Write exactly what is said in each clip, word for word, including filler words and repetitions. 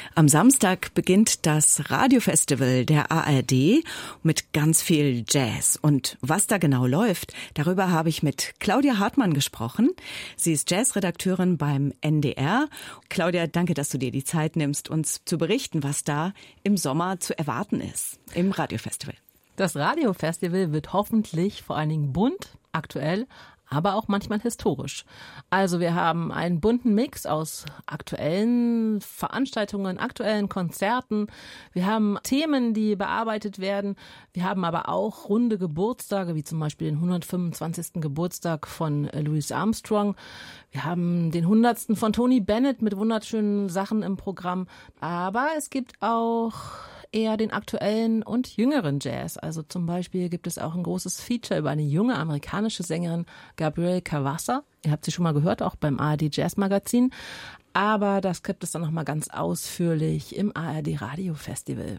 Am Samstag beginnt das Radiofestival der A R D mit ganz viel Jazz. Und was da genau läuft, darüber habe ich mit Claudia Hartmann gesprochen. Sie ist Jazzredakteurin beim N D R. Claudia, danke, dass du dir die Zeit nimmst, uns zu berichten, was da im Sommer zu erwarten ist im Radiofestival. Das Radiofestival wird hoffentlich vor allen Dingen bunt, aktuell, aber auch manchmal historisch. Also wir haben einen bunten Mix aus aktuellen Veranstaltungen, aktuellen Konzerten. Wir haben Themen, die bearbeitet werden. Wir haben aber auch runde Geburtstage, wie zum Beispiel den hundertfünfundzwanzigsten Geburtstag von Louis Armstrong. Wir haben den hundertsten von Tony Bennett mit wunderschönen Sachen im Programm. Aber es gibt auch eher den aktuellen und jüngeren Jazz. Also zum Beispiel gibt es auch ein großes Feature über eine junge amerikanische Sängerin, Gabrielle Cavassa. Ihr habt sie schon mal gehört, auch beim A R D Jazz Magazin. Aber das gibt es dann nochmal ganz ausführlich im A R D Radio Festival.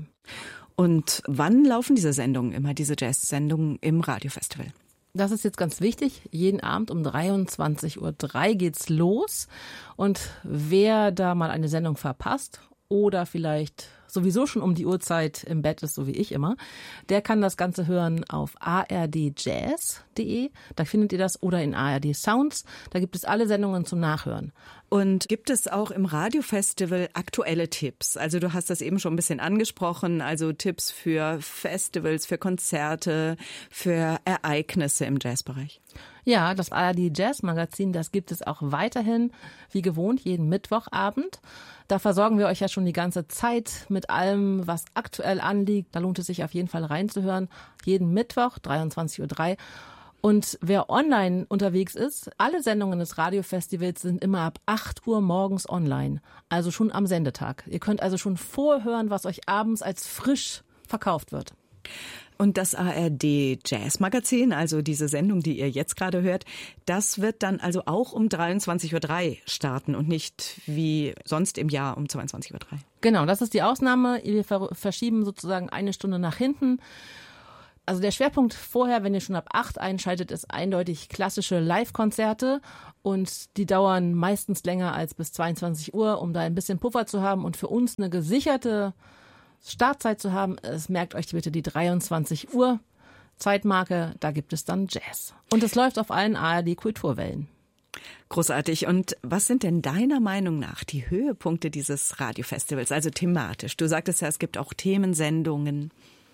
Und wann laufen diese Sendungen immer, diese Jazz-Sendungen im Radiofestival? Das ist jetzt ganz wichtig. Jeden Abend um dreiundzwanzig Uhr drei geht's los. Und wer da mal eine Sendung verpasst oder vielleicht sowieso schon um die Uhrzeit im Bett ist, so wie ich immer, der kann das Ganze hören auf a r d jazz punkt d e. Da findet ihr das, oder in A R D Sounds. Da gibt es alle Sendungen zum Nachhören. Und gibt es auch im Radiofestival aktuelle Tipps? Also du hast das eben schon ein bisschen angesprochen, also Tipps für Festivals, für Konzerte, für Ereignisse im Jazzbereich. Ja, das A R D Jazz Magazin, das gibt es auch weiterhin, wie gewohnt, jeden Mittwochabend. Da versorgen wir euch ja schon die ganze Zeit mit allem, was aktuell anliegt. Da lohnt es sich auf jeden Fall reinzuhören. Jeden Mittwoch, dreiundzwanzig Uhr drei. Und wer online unterwegs ist, alle Sendungen des Radiofestivals sind immer ab acht Uhr morgens online. Also schon am Sendetag. Ihr könnt also schon vorhören, was euch abends als frisch verkauft wird. Und das A R D Jazz Magazin, also diese Sendung, die ihr jetzt gerade hört, das wird dann also auch um dreiundzwanzig Uhr drei starten und nicht wie sonst im Jahr um zweiundzwanzig Uhr drei. Genau, das ist die Ausnahme. Wir verschieben sozusagen eine Stunde nach hinten. Also der Schwerpunkt vorher, wenn ihr schon ab acht einschaltet, ist eindeutig klassische Live-Konzerte und die dauern meistens länger als bis zweiundzwanzig Uhr, um da ein bisschen Puffer zu haben und für uns eine gesicherte Startzeit zu haben. Es merkt euch bitte die dreiundzwanzig Uhr Zeitmarke, da gibt es dann Jazz. Und es läuft auf allen A R D Kulturwellen. Großartig. Und was sind denn deiner Meinung nach die Höhepunkte dieses Radiofestivals, also thematisch? Du sagtest ja, es gibt auch Themensendungen.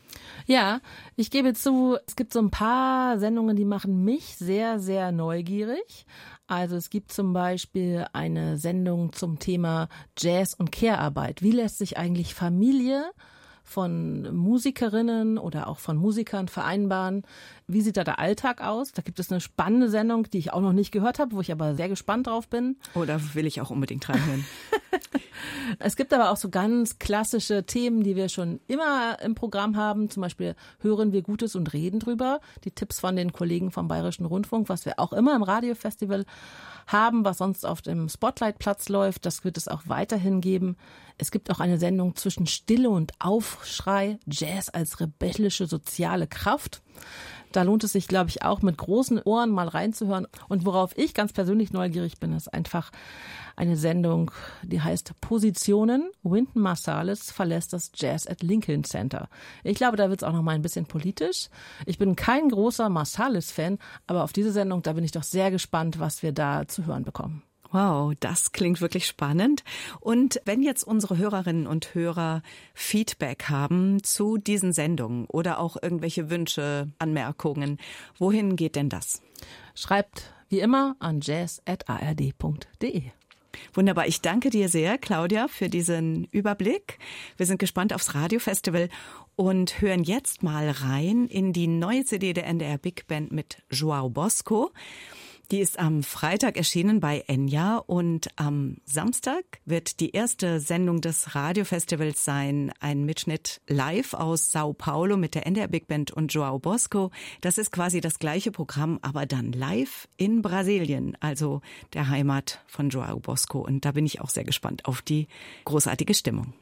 Ja, ich gebe zu, es gibt so ein paar Sendungen, die machen mich sehr, sehr neugierig. Also es gibt zum Beispiel eine Sendung zum Thema Jazz und Care-Arbeit. Wie lässt sich eigentlich Familie von Musikerinnen oder auch von Musikern vereinbaren? Wie sieht da der Alltag aus? Da gibt es eine spannende Sendung, die ich auch noch nicht gehört habe, wo ich aber sehr gespannt drauf bin. Oh, da will ich auch unbedingt reinhören. Es gibt aber auch so ganz klassische Themen, die wir schon immer im Programm haben. Zum Beispiel hören wir Gutes und reden drüber. Die Tipps von den Kollegen vom Bayerischen Rundfunk, was wir auch immer im Radiofestival haben, was sonst auf dem Spotlight-Platz läuft. Das wird es auch weiterhin geben. Es gibt auch eine Sendung zwischen Stille und Aufschrei, Jazz als rebellische soziale Kraft. Da lohnt es sich, glaube ich, auch mit großen Ohren mal reinzuhören. Und worauf ich ganz persönlich neugierig bin, ist einfach eine Sendung, die heißt Positionen. Wynton Marsalis verlässt das Jazz at Lincoln Center. Ich glaube, da wird es auch noch mal ein bisschen politisch. Ich bin kein großer Marsalis-Fan, aber auf diese Sendung, da bin ich doch sehr gespannt, was wir da zu hören bekommen. Wow, das klingt wirklich spannend. Und wenn jetzt unsere Hörerinnen und Hörer Feedback haben zu diesen Sendungen oder auch irgendwelche Wünsche, Anmerkungen, wohin geht denn das? Schreibt wie immer an jazz at a r d punkt d e. Wunderbar, ich danke dir sehr, Claudia, für diesen Überblick. Wir sind gespannt aufs Radiofestival und hören jetzt mal rein in die neue C D der N D R Big Band mit João Bosco. Die ist am Freitag erschienen bei Enya und am Samstag wird die erste Sendung des Radiofestivals sein, ein Mitschnitt live aus Sao Paulo mit der N D R Big Band und João Bosco. Das ist quasi das gleiche Programm, aber dann live in Brasilien, also der Heimat von João Bosco. Und da bin ich auch sehr gespannt auf die großartige Stimmung.